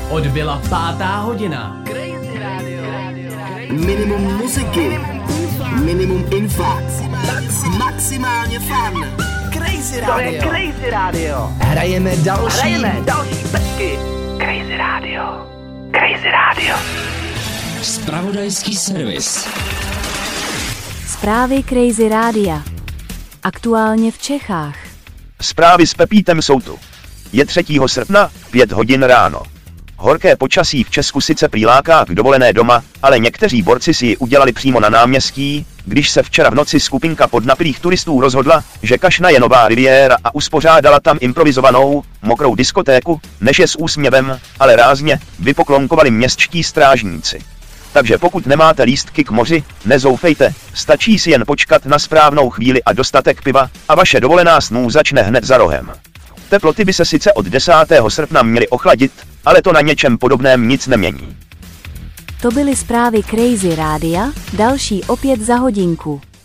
Odbyla 5. hodina. Minimum muziky, minimum info, maximálně fun. Crazy Radio. To je Crazy Radio. Hrajeme další pecky. Crazy Radio. Crazy Radio. Zpravodajský servis. Zprávy Crazy Rádia. Aktuálně v Čechách. Zprávy s Pepítem jsou tu. Je 3. srpna, 5 hodin ráno. Horké počasí v Česku sice přiláká k dovolené doma, ale někteří borci si ji udělali přímo na náměstí, když se včera v noci skupinka podnapilých turistů rozhodla, že kašna je nová riviéra a uspořádala tam improvizovanou, mokrou diskotéku, než je s úsměvem, ale rázně, vypoklonkovali městští strážníci. Takže pokud nemáte lístky k moři, nezoufejte, stačí si jen počkat na správnou chvíli a dostatek piva a vaše dovolená snů začne hned za rohem. Teploty by se sice od 10. srpna měly ochladit, ale to na něčem podobném nic nemění. To byly zprávy Crazy Rádia, další opět za hodinku.